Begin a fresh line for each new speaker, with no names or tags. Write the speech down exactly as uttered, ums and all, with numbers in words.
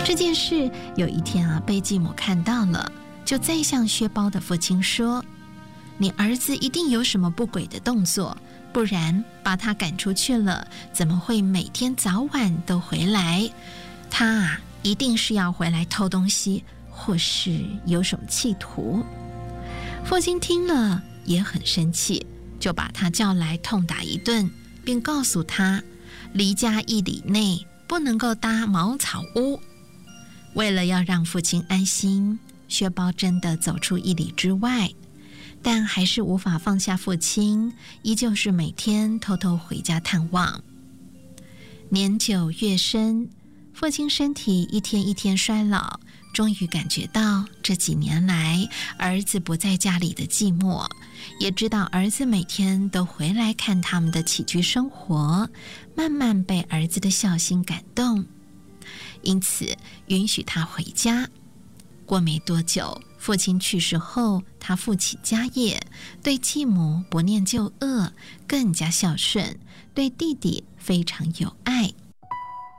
这件事有一天啊，被继母看到了，就再向薛包的父亲说：“你儿子一定有什么不轨的动作，不然把他赶出去了，怎么会每天早晚都回来？他啊，一定是要回来偷东西，或是有什么企图。”父亲听了也很生气，就把他叫来痛打一顿，并告诉他，离家一里内不能够搭茅草屋。为了要让父亲安心，薛包真的走出一里之外，但还是无法放下父亲，依旧是每天偷偷回家探望。年久月深，父亲身体一天一天衰老，终于感觉到这几年来儿子不在家里的寂寞，也知道儿子每天都回来看他们的起居生活，慢慢被儿子的孝心感动，因此允许他回家。过没多久，父亲去世后，他负起家业，对继母不念旧恶，更加孝顺，对弟弟非常有